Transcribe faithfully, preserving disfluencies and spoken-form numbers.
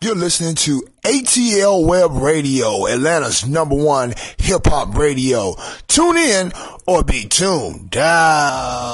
You're listening to A T L Web Radio, Atlanta's number one hip-hop radio. Tune in or be tuned down.